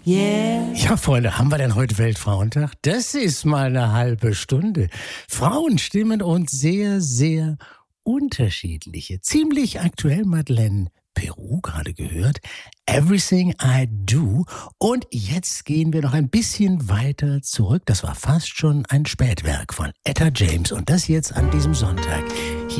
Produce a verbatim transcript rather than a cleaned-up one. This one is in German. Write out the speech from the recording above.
Yeah. Ja, Freunde, haben wir denn heute Weltfrauentag? Das ist mal eine halbe Stunde. Frauenstimmen und sehr, sehr unterschiedliche. Ziemlich aktuell, Madeleine Peru, gerade gehört. Everything I Do. Und jetzt gehen wir noch ein bisschen weiter zurück. Das war fast schon ein Spätwerk von Etta James. Und das jetzt an diesem Sonntag.